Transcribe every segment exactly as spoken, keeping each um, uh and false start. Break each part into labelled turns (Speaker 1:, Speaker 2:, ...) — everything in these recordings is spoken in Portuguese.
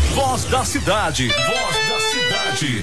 Speaker 1: Voz da cidade. Voz da cidade.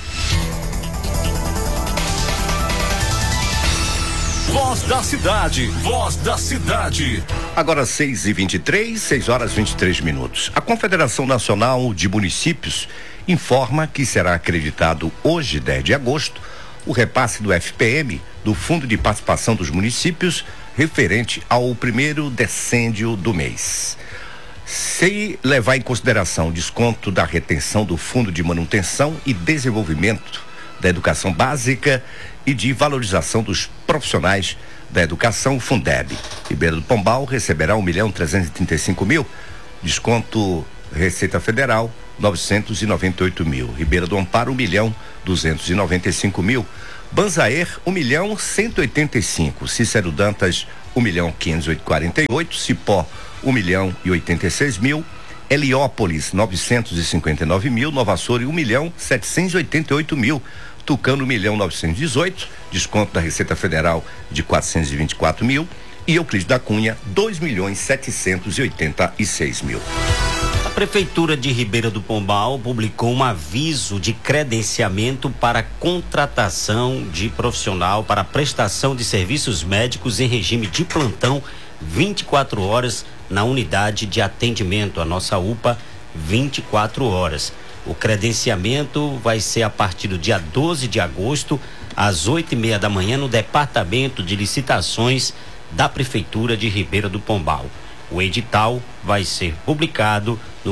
Speaker 1: Voz da cidade. Voz da cidade.
Speaker 2: Agora seis e vinte e três, seis horas e vinte e três minutos. A Confederação Nacional de Municípios informa que será acreditado hoje, dez de agosto, o repasse do F P M, do Fundo de Participação dos Municípios, referente ao primeiro decêndio do mês. Se levar em consideração o desconto da retenção do Fundo de Manutenção e Desenvolvimento da Educação Básica e de Valorização dos Profissionais da Educação, Fundeb, Ribeira do Pombal receberá um milhão trezentos e trinta e cinco mil, desconto Receita Federal novecentos e noventa e oito mil, Ribeira do Amparo um milhão duzentos e noventa e cinco mil, Banzaer um milhão cento e oitenta e cinco, Cícero Dantas um milhão quinhentos e quarenta e oito, Cipó um milhão e oitenta e seis mil, Heliópolis novecentos e cinquenta e nove mil, Nova Açores um milhão setecentos e oitenta e oito mil, Tucano um milhão novecentos e dezoito, desconto da Receita Federal de quatrocentos e vinte e quatro mil, e Euclides da Cunha dois milhões setecentos e oitenta e seis mil.
Speaker 3: A Prefeitura de Ribeira do Pombal publicou um aviso de credenciamento para contratação de profissional para prestação de serviços médicos em regime de plantão vinte e quatro horas na unidade de atendimento, a nossa U P A, vinte e quatro horas. O credenciamento vai ser a partir do dia doze de agosto, às oito e meia da manhã, no Departamento de Licitações da Prefeitura de Ribeira do Pombal. O edital vai ser publicado no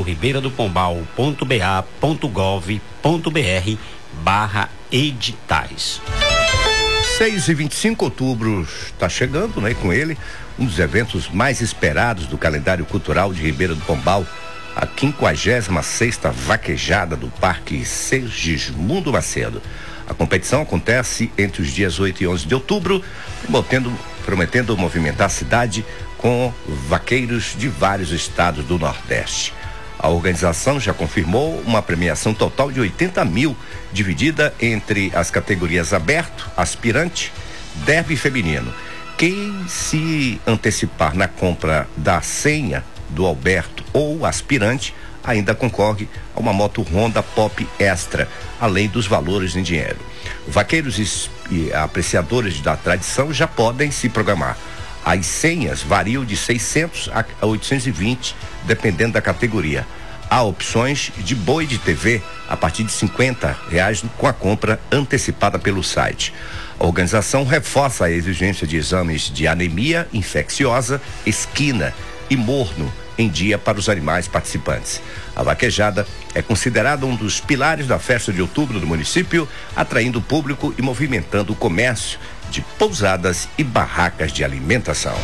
Speaker 3: ribeiradopombal.ba.gov.br barra editais.
Speaker 2: seis e vinte e cinco, outubro está chegando, né? E com ele, um dos eventos mais esperados do calendário cultural de Ribeira do Pombal, a quinquagésima sexta Vaquejada do Parque Segismundo Macedo. A competição acontece entre os dias oito e onze de outubro, prometendo, prometendo movimentar a cidade com vaqueiros de vários estados do Nordeste. A organização já confirmou uma premiação total de oitenta mil, dividida entre as categorias aberto, aspirante, derby feminino. Quem se antecipar na compra da senha do Alberto ou aspirante ainda concorre a uma moto Honda Pop Extra, além dos valores em dinheiro. Vaqueiros e apreciadores da tradição já podem se programar. As senhas variam de seiscentos a oitocentos e vinte, dependendo da categoria. Há opções de boi de T V a partir de cinquenta reais com a compra antecipada pelo site. A organização reforça a exigência de exames de anemia infecciosa, esquina e morno em dia para os animais participantes. A vaquejada é considerada um dos pilares da festa de outubro do município, atraindo o público e movimentando o comércio de pousadas e barracas de alimentação.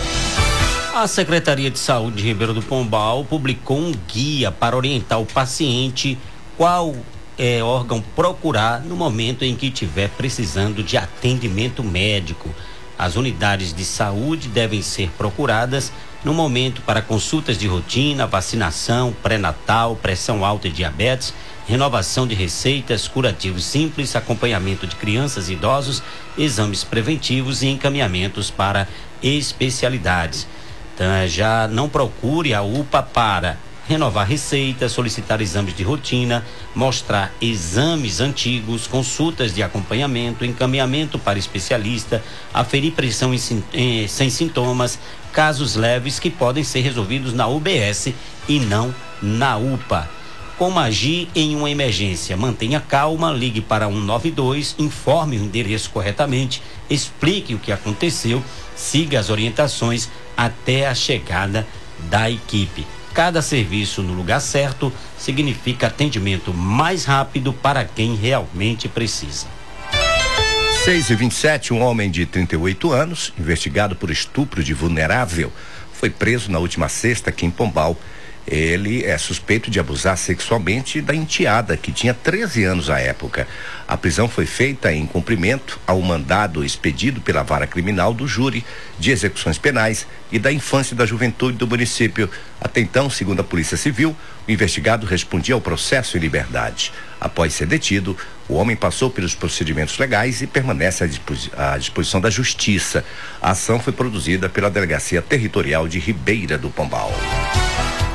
Speaker 3: A Secretaria de Saúde de Ribeira do Pombal publicou um guia para orientar o paciente qual é, órgão procurar no momento em que estiver precisando de atendimento médico. As unidades de saúde devem ser procuradas no momento para consultas de rotina, vacinação, pré-natal, pressão alta e diabetes, renovação de receitas, curativos simples, acompanhamento de crianças e idosos, exames preventivos e encaminhamentos para especialidades. Então, já não procure a U P A para renovar receitas, solicitar exames de rotina, mostrar exames antigos, consultas de acompanhamento, encaminhamento para especialista, aferir pressão em, em, sem sintomas, casos leves que podem ser resolvidos na U B S e não na U P A. Como agir em uma emergência? Mantenha calma, ligue para um nove dois, informe o endereço corretamente, explique o que aconteceu, siga as orientações até a chegada da equipe. Cada serviço no lugar certo significa atendimento mais rápido para quem realmente precisa.
Speaker 2: seis e vinte e sete, um homem de trinta e oito anos, investigado por estupro de vulnerável, foi preso na última sexta aqui em Pombal. Ele é suspeito de abusar sexualmente da enteada, que tinha treze anos à época. A prisão foi feita em cumprimento ao mandado expedido pela Vara Criminal do Júri de Execuções Penais e da Infância e da Juventude do município. Até então, segundo a Polícia Civil, o investigado respondia ao processo em liberdade. Após ser detido, o homem passou pelos procedimentos legais e permanece à, disposi- à disposição da Justiça. A ação foi produzida pela Delegacia Territorial de Ribeira do Pombal.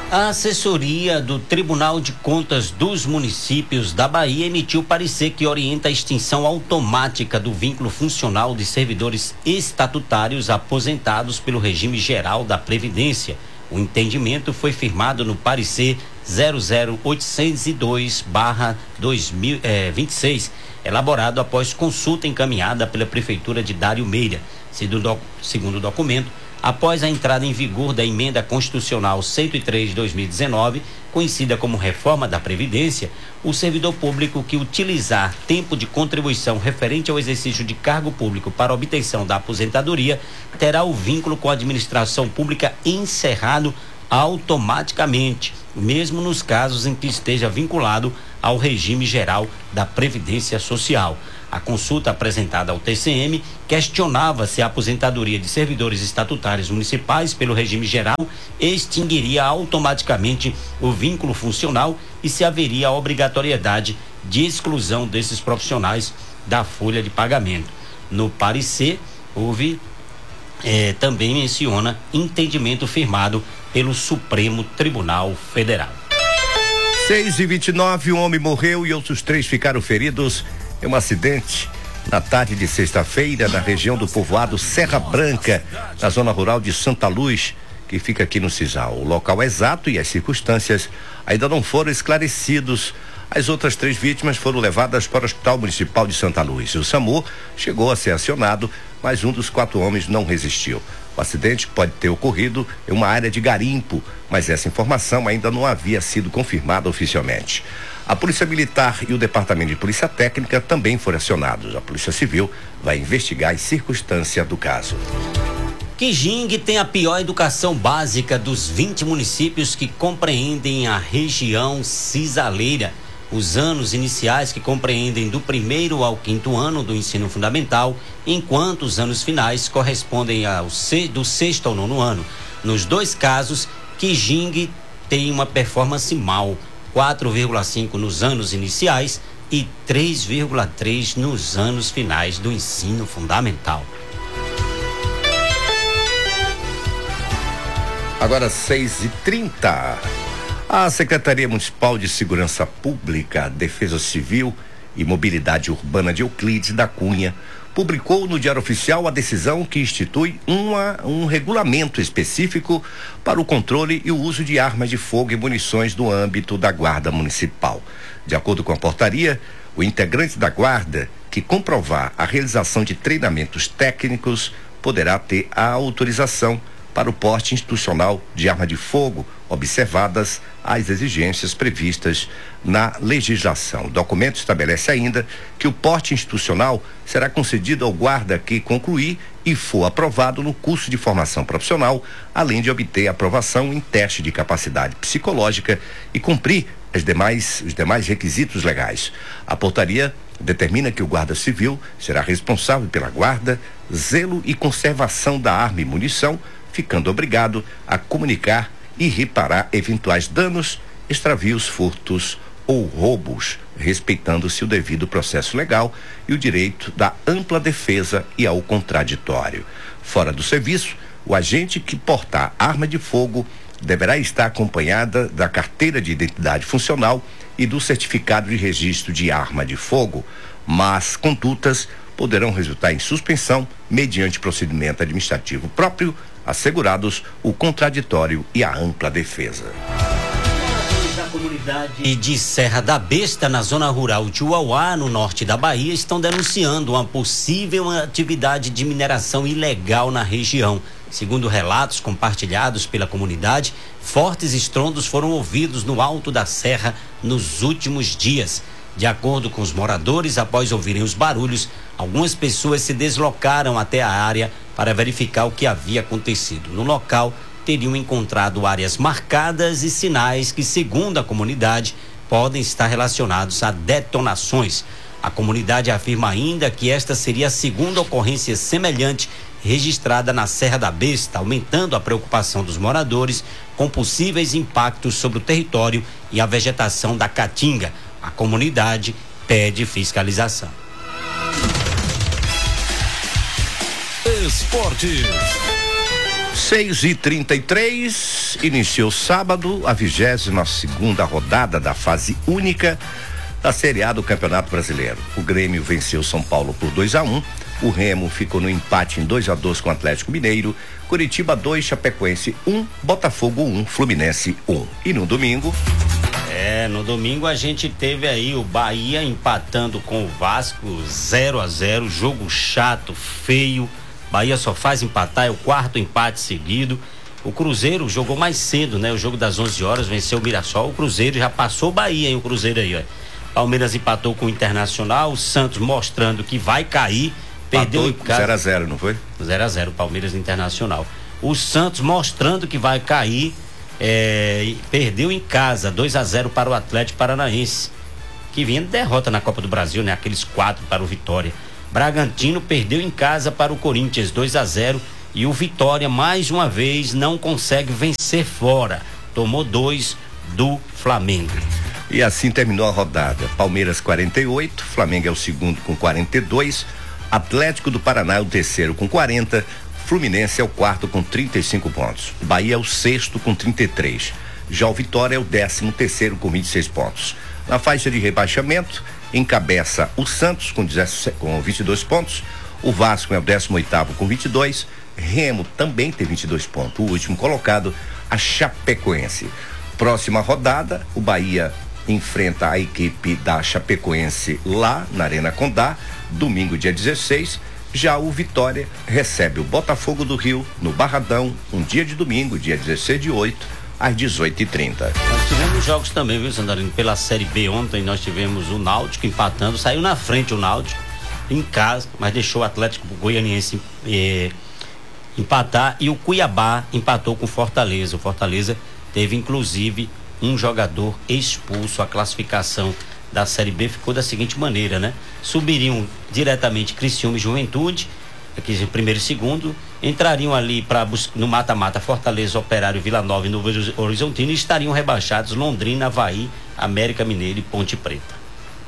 Speaker 3: A assessoria do Tribunal de Contas dos Municípios da Bahia emitiu parecer que orienta a extinção automática do vínculo funcional de servidores estatutários aposentados pelo regime geral da Previdência. O entendimento foi firmado no parecer zero zero oitocentos e dois barra dois mil e vinte e seis, elaborado após consulta encaminhada pela Prefeitura de Dário Meira. Segundo o documento, após a entrada em vigor da emenda constitucional cento e três de dois mil e dezenove, conhecida como reforma da Previdência, o servidor público que utilizar tempo de contribuição referente ao exercício de cargo público para obtenção da aposentadoria terá o vínculo com a administração pública encerrado automaticamente, mesmo nos casos em que esteja vinculado ao regime geral da Previdência Social. A consulta apresentada ao T C M questionava se a aposentadoria de servidores estatutários municipais pelo regime geral extinguiria automaticamente o vínculo funcional e se haveria a obrigatoriedade de exclusão desses profissionais da folha de pagamento. No parecer, houve, eh, também menciona entendimento firmado pelo Supremo Tribunal Federal.
Speaker 2: seis e vinte e nove, um homem morreu e outros três ficaram feridos em um acidente na tarde de sexta-feira na região do povoado Serra Branca, na zona rural de Santa Luz, que fica aqui no Cisal. O local exato e as circunstâncias ainda não foram esclarecidos. As outras três vítimas foram levadas para o Hospital Municipal de Santa Luz. O SAMU chegou a ser acionado, mas um dos quatro homens não resistiu. O acidente pode ter ocorrido em uma área de garimpo, mas essa informação ainda não havia sido confirmada oficialmente. A Polícia Militar e o Departamento de Polícia Técnica também foram acionados. A Polícia Civil vai investigar as circunstâncias do caso.
Speaker 3: Quijingue tem a pior educação básica dos vinte municípios que compreendem a região cisaleira. Os anos iniciais que compreendem do primeiro ao quinto ano do ensino fundamental, enquanto os anos finais correspondem ao se, do sexto ao nono ano. Nos dois casos, Quijingue tem uma performance mal, quatro vírgula cinco nos anos iniciais e três vírgula três nos anos finais do ensino fundamental.
Speaker 2: Agora seis e trinta. A Secretaria Municipal de Segurança Pública, Defesa Civil e Mobilidade Urbana de Euclides da Cunha publicou no Diário Oficial a decisão que institui uma, um regulamento específico para o controle e o uso de armas de fogo e munições no âmbito da Guarda Municipal. De acordo com a portaria, o integrante da Guarda que comprovar a realização de treinamentos técnicos poderá ter a autorização para o porte institucional de arma de fogo, observadas as exigências previstas na legislação. O documento estabelece ainda que o porte institucional será concedido ao guarda que concluir e for aprovado no curso de formação profissional, além de obter aprovação em teste de capacidade psicológica e cumprir as demais, os demais requisitos legais. A portaria determina que o guarda civil será responsável pela guarda, zelo e conservação da arma e munição, ficando obrigado a comunicar e reparar eventuais danos, extravios, furtos ou roubos, respeitando-se o devido processo legal e o direito da ampla defesa e ao contraditório. Fora do serviço, o agente que portar arma de fogo deverá estar acompanhada da carteira de identidade funcional e do certificado de registro de arma de fogo, mas condutas poderão resultar em suspensão mediante procedimento administrativo próprio, assegurados o contraditório e a ampla defesa.
Speaker 3: Da comunidade de Serra da Besta, na zona rural de Uauá, no norte da Bahia, estão denunciando uma possível atividade de mineração ilegal na região. Segundo relatos compartilhados pela comunidade, fortes estrondos foram ouvidos no alto da serra nos últimos dias. De acordo com os moradores, após ouvirem os barulhos, algumas pessoas se deslocaram até a área para verificar o que havia acontecido. No local, teriam encontrado áreas marcadas e sinais que, segundo a comunidade, podem estar relacionados a detonações. A comunidade afirma ainda que esta seria a segunda ocorrência semelhante registrada na Serra da Besta, aumentando a preocupação dos moradores com possíveis impactos sobre o território e a vegetação da Caatinga. A comunidade pede fiscalização.
Speaker 1: Esportes.
Speaker 2: seis e trinta e três, iniciou sábado a vigésima segunda rodada da fase única da Série A do Campeonato Brasileiro. O Grêmio venceu São Paulo por dois a um, o Remo ficou no empate em dois a dois com o Atlético Mineiro, Curitiba dois, Chapecoense um, Botafogo um, Fluminense um. E no domingo...
Speaker 3: É, no domingo a gente teve aí o Bahia empatando com o Vasco zero a zero, jogo chato, feio. Bahia só faz empatar, é o quarto empate seguido. O Cruzeiro jogou mais cedo, né? O jogo das onze horas, venceu o Mirassol. O Cruzeiro já passou o Bahia, hein? O Cruzeiro aí, ó. Palmeiras empatou com o Internacional, o Santos mostrando que vai cair, perdeu em casa.
Speaker 2: zero a zero, não foi?
Speaker 3: zero a zero, Palmeiras e Internacional. O Santos mostrando que vai cair, é, perdeu em casa, dois a zero para o Atlético Paranaense, que vinha de derrota na Copa do Brasil, né? Aqueles quatro para o Vitória. Bragantino perdeu em casa para o Corinthians, dois a zero, e o Vitória mais uma vez não consegue vencer fora, tomou dois do Flamengo.
Speaker 2: E assim terminou a rodada. Palmeiras quarenta e oito, Flamengo é o segundo com quarenta e dois, Atlético do Paraná é o terceiro com quarenta, Fluminense é o quarto com trinta e cinco pontos, Bahia é o sexto com trinta e três, já o Vitória é o décimo terceiro com vinte e seis pontos. Na faixa de rebaixamento encabeça o Santos com, dezessete, com vinte e dois pontos, o Vasco é o décimo oitavo com vinte e dois, Remo também tem vinte e dois pontos, o último colocado, a Chapecoense. Próxima rodada, o Bahia enfrenta a equipe da Chapecoense lá na Arena Condá, domingo dia dezesseis. Já o Vitória recebe o Botafogo do Rio no Barradão, um dia de domingo, dia dezesseis de oito, às dezoito e trinta.
Speaker 3: Nós tivemos jogos também, viu, Sandarino? Pela Série B ontem nós tivemos o Náutico empatando, saiu na frente o Náutico em casa, mas deixou o Atlético Goianiense eh, empatar, e o Cuiabá empatou com o Fortaleza. O Fortaleza teve inclusive um jogador expulso. A classificação da Série B ficou da seguinte maneira, né? Subiriam diretamente Criciúma e Juventude, aqui em primeiro e segundo, entrariam ali para no mata-mata Fortaleza, Operário, Vila Nova e Novo Horizontino, e estariam rebaixados Londrina, Avaí, América Mineiro e Ponte Preta.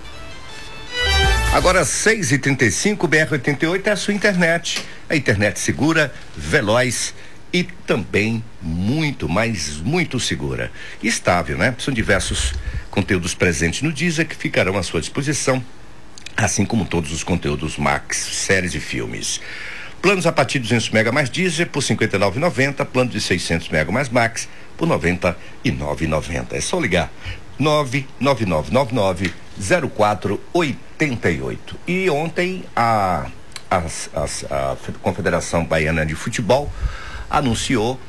Speaker 2: Agora seis e trinta e cinco, B R oitenta e oito é a sua internet, a internet segura, veloz e também muito, mas muito segura. Estável, né? São diversos conteúdos presentes no Deezer que ficarão à sua disposição, assim como todos os conteúdos Max, séries e filmes. Planos a partir de duzentos mega mais Deezer por cinquenta e nove reais e noventa centavos, plano de seiscentos mega mais Max por noventa e nove reais e noventa centavos. É só ligar nove nove nove nove nove zero quatro oito oito. E ontem a, a, a, a Confederação Baiana de Futebol anunciou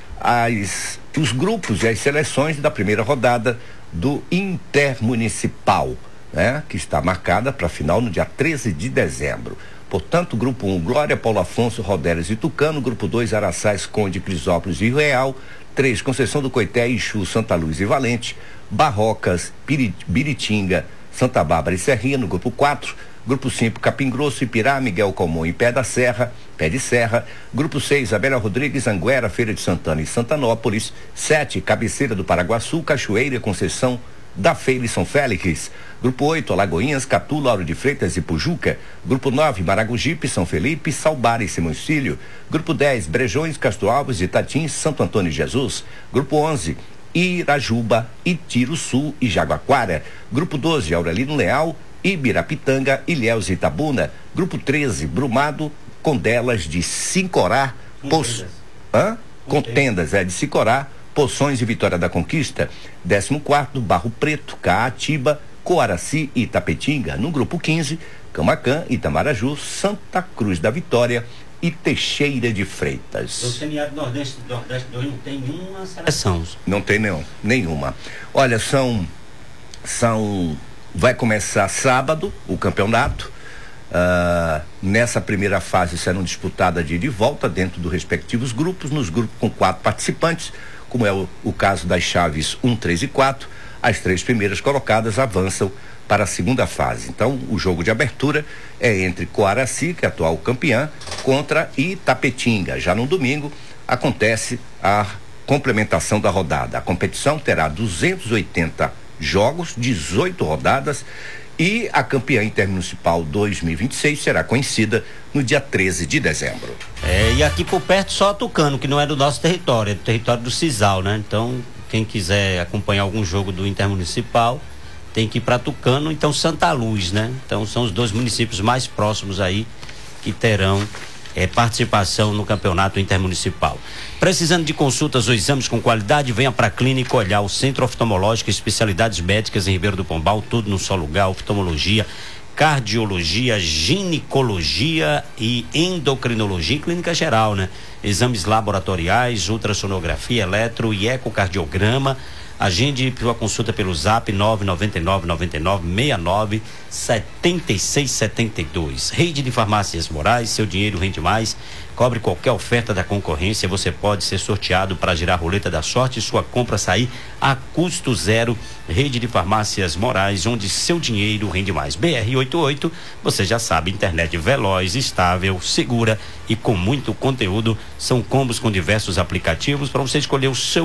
Speaker 2: as, os grupos e as seleções da primeira rodada do Intermunicipal, né? Que está marcada para a final no dia treze de dezembro. Portanto, grupo um, Glória, Paulo Afonso, Rodérios e Tucano. Grupo dois, Araçás, Conde, Crisópolis e Rio Real. três, Conceição do Coité, Ixu, Santa Luz e Valente. Barrocas, Piri, Biritinga, Santa Bárbara e Serrinha no grupo quatro. Grupo cinco, Capim Grosso, Ipirá, Miguel Calmon e Pé da Serra, Pé de Serra. Grupo seis, Abela Rodrigues, Anguera, Feira de Santana e Santanópolis. sete, Cabeceira do Paraguaçu, Cachoeira, Conceição da Feira e São Félix. Grupo oito, Alagoinhas, Catu, Lauro de Freitas e Pujuca. Grupo nove, Maragogipe, São Felipe, Salbar e Simões Filho. Grupo dez, Brejões, Castro Alves, Itatins, Santo Antônio de Jesus. Grupo onze, Irajuba, Itiruçu e Jaguaquara. Grupo doze, Aurelino Leal, Ibirapitanga, Ilhéus e Itabuna. Grupo treze, Brumado, Condelas de Sincorá, Poço. Hã? Contendas, é de Sicorá, Poções e Vitória da Conquista. décimo quarto, Barro Preto, Caatiba, Coaraci e Itapetinga. No grupo quinze, Camacã, Itamaraju, Santa Cruz da Vitória e Teixeira de Freitas.
Speaker 3: O semiárido Nordeste, Nordeste dois não tem nenhuma seleção.
Speaker 2: Não tem nenhum, nenhuma. Olha, são, são, vai começar sábado o campeonato. Uh, nessa primeira fase serão disputadas de ida e volta dentro dos respectivos grupos, nos grupos com quatro participantes, como é o, o caso das chaves um, três e quatro. As três primeiras colocadas avançam para a segunda fase. Então, o jogo de abertura é entre Coaraci, que é atual campeã, contra Itapetinga. Já no domingo acontece a complementação da rodada. A competição terá duzentos e oitenta jogos, dezoito rodadas, E a campeã intermunicipal dois mil e vinte e seis será conhecida no dia treze de dezembro.
Speaker 3: É, e aqui por perto só Tucano, que não é do nosso território, é do território do Cisal, né? Então, quem quiser acompanhar algum jogo do intermunicipal, tem que ir para Tucano, então Santa Luz, né? Então são os dois municípios mais próximos aí que terão é, participação no campeonato intermunicipal. Precisando de consultas ou exames com qualidade, venha para a Clínica Olhar, o Centro Oftalmológico, especialidades médicas em Ribeiro do Pombal, tudo num só lugar, oftalmologia, cardiologia, ginecologia e endocrinologia, clínica geral, né? Exames laboratoriais, ultrassonografia, eletro e ecocardiograma. Agende sua consulta pelo zap nove nove nove nove nove seis nove sete seis sete dois. Rede de Farmácias Morais, seu dinheiro rende mais. Cobre qualquer oferta da concorrência. Você pode ser sorteado para girar a roleta da sorte e sua compra sair a custo zero. Rede de Farmácias Morais, onde seu dinheiro rende mais. B R oitenta e oito, você já sabe, internet veloz, estável, segura e com muito conteúdo. São combos com diversos aplicativos para você escolher o seu